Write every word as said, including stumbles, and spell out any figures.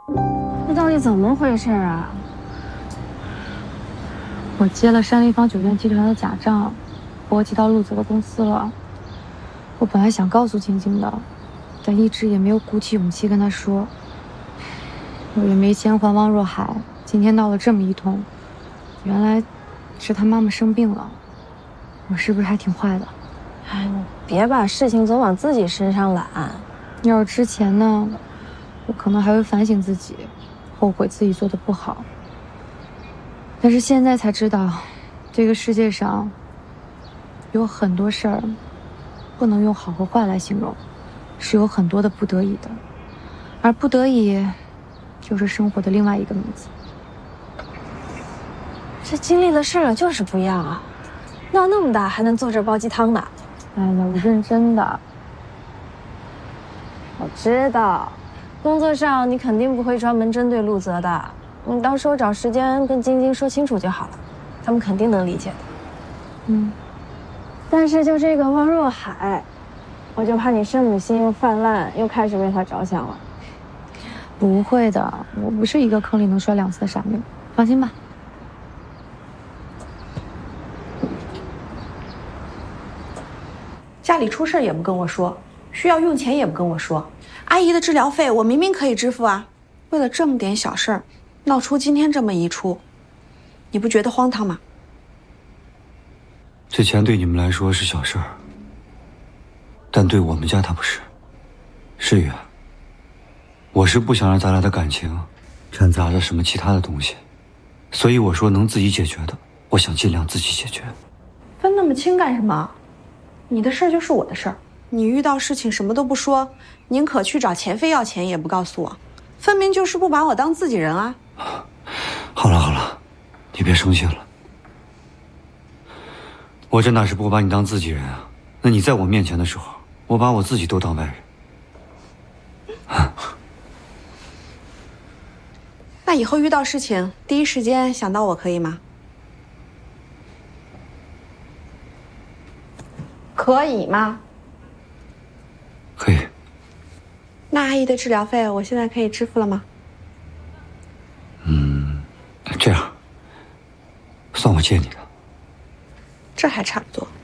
这到底怎么回事啊？ 我接了山立方酒店集团的假账，波及到陆泽的公司了。我本来想告诉晶晶的，但一直也没有鼓起勇气跟她说。我也没钱还汪若海，今天闹了这么一通，原来是他妈妈生病了。我是不是还挺坏的？ 哎，你别把事情总往自己身上揽。 要是之前呢，我可能还会反省自己，后悔自己做的不好。但是现在才知道，这个世界上有很多事儿不能用好和坏来形容，是有很多的不得已的，而不得已就是生活的另外一个名字。 这经历的事儿就是不一样啊，闹那么大还能坐这儿煲鸡汤呢。 哎呀，我认真的。 我知道，工作上你肯定不会专门针对陆泽的，你到时候找时间跟晶晶说清楚就好了，他们肯定能理解的。 嗯， 但是就这个汪若海，我就怕你圣母心又泛滥，又开始为他着想了。 不会的，我不是一个坑里能摔两次的傻妹，放心吧。 家里出事也不跟我说，需要用钱也不跟我说。阿姨的治疗费我明明可以支付啊，为了这么点小事儿，闹出今天这么一出，你不觉得荒唐吗？ 这钱对你们来说是小事儿，但对我们家它不是。世宇，我是不想让咱俩的感情掺杂着什么其他的东西，所以我说能自己解决的，我想尽量自己解决。 分那么清干什么？你的事儿就是我的事儿，你遇到事情什么都不说，宁可去找钱飞要钱也不告诉我，分明就是不把我当自己人啊！ 好了好了，你别生气了，我这哪是不把你当自己人啊？那你在我面前的时候，我把我自己都当外人。 那以后遇到事情，第一时间想到我可以吗？可以吗？ 可以。 那阿姨的治疗费，我现在可以支付了吗？ 嗯，这样，算我借你的。 这还差不多。